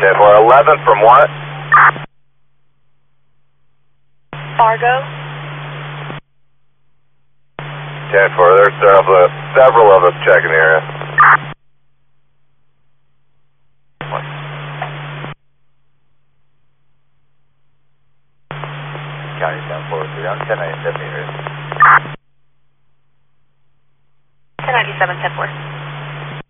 10-4, 11 from what? Fargo. 10-4, there's several of us checking the area. County 10-4, on 1097 area. 1097, 10-4.